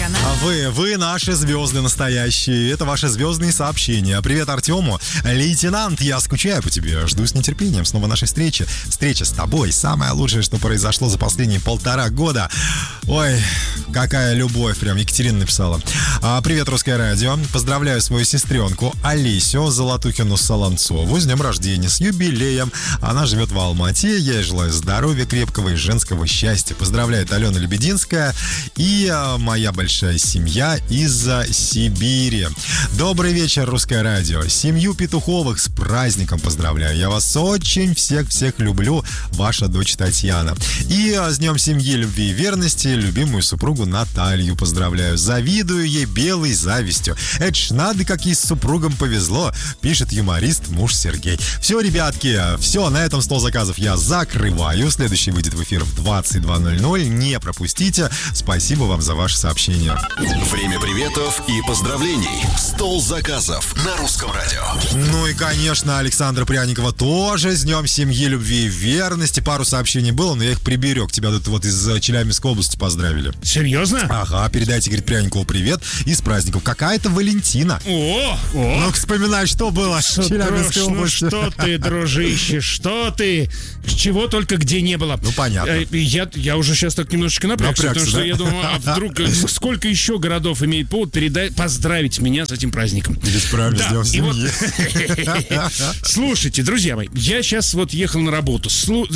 канале. А вы наши звезды настоящие. Это ваши звездные сообщения. Привет Артему. Лейтенант, я скучаю по тебе. Жду с нетерпением снова нашей встречи. Встреча с тобой. Самое лучшее, что произошло за последние 1,5 года. Ой, какая любовь. Прям Екатерина написала. Привет, Русское радио. Поздравляю свою сестренку Олесю Золотухину-Солонцову с днем рождения, с юбилеем. Она живет в Алмате. Я ей желаю здоровья крепкого и женского счастья. Поздравляет Алена Лебединская и моя большая семья из Сибири. Добрый вечер, Русское радио. Семью Петуховых с праздником поздравляю. Я вас очень всех люблю. Ваша дочь Татьяна. И с днем семьи, любви и верности любимую супругу Наталью поздравляю. Завидую ей белой завистью. Это ж надо, как ей с супругом повезло, пишет юморист муж Сергей. Все, ребятки, все, на этом стол заказов я закрываю. Следующий выйдет в эфир в 22:00. Не пропустите. Спасибо вам за ваше сообщение. Время приветов и поздравлений. Стол заказов на Русском радио. Ну и, конечно, Александра Пряникова тоже с днем семьи, любви и верности. Пару сообщений было, но я их приберег. Тебя тут вот из Челябинской области поздравили. Серьезно? Ага, передайте, говорит, Пряникову привет и с праздником. Какая-то Валентина. Ну, вспоминай, что было в Челябинской области. Ну что ты, дружище, что ты? Чего только где не было. Ну, понятно. Я уже сейчас так немножечко напрягся, потому что да? я думаю, а вдруг сколько еще городов имеет повод поздравить меня с этим праздником. Правильно, да, с днем семьи. Слушайте, друзья мои, я сейчас вот ехал на работу.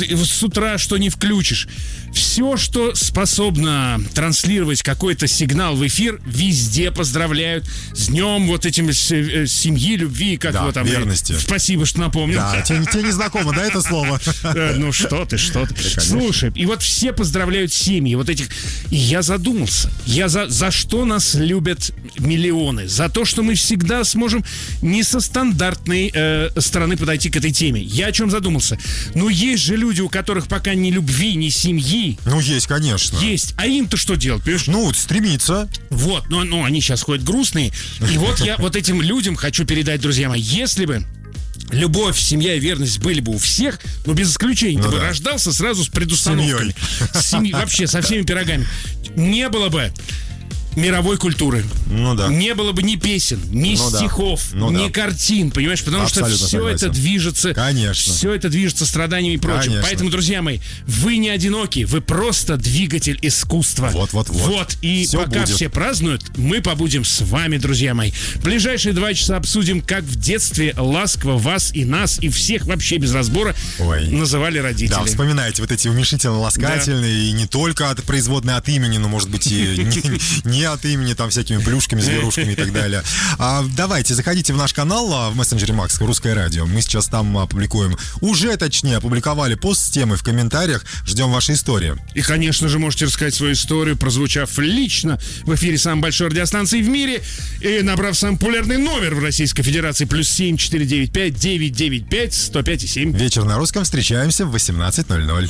С утра что не включишь. Все, что способно транслировать какой-то сигнал в эфир, везде поздравляют с днем вот этим семьи, любви, как да, его там. Верности. Спасибо, что напомнил. Да, тебе не знакомо, да, это слово? Ну что ты. Слушай, и вот все поздравляют семьи вот этих. И я задумался. За что нас любят миллионы? За то, что мы всегда сможем не со стандартной стороны подойти к этой теме. Я о чем задумался? Ну, есть же люди, у которых пока ни любви, ни семьи. Ну, есть, конечно. Есть. А им-то что делать, понимаешь? Ну, стремиться. Вот, ну они сейчас ходят грустные. И вот я вот этим людям хочу передать, друзья мои, если бы любовь, семья и верность были бы у всех, но без исключения, ты бы рождался сразу с предустановками. Семьей. Вообще, со всеми пирогами. Не было бы мировой культуры. Ну да. Не было бы ни песен, ни стихов, ни картин, понимаешь? Потому абсолютно что все согласен. это движется. Конечно. Все это движется страданиями и прочим. Конечно. Поэтому, друзья мои, вы не одиноки, вы просто двигатель искусства. Вот. И все пока будет. все празднуют, мы побудем с вами, друзья мои. В ближайшие 2 часа обсудим, как в детстве ласково вас и нас, и всех вообще без разбора называли родители. Да, вспоминайте вот эти уменьшительно-ласкательные, и не только от производной от имени, но, может быть, и не от имени, там, всякими плюшками, зверушками и так далее. Давайте, заходите в наш канал в мессенджере Макс, Русское радио. Мы сейчас там опубликуем, опубликовали пост с темой в комментариях. Ждем вашей истории. И, конечно же, можете рассказать свою историю, прозвучав лично в эфире самой большой радиостанции в мире и набрав самый популярный номер в Российской Федерации +7 495 995 105,7. Вечер на русском. Встречаемся в 18:00.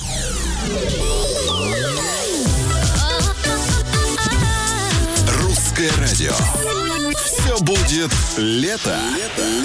Русское радио. Все будет лето.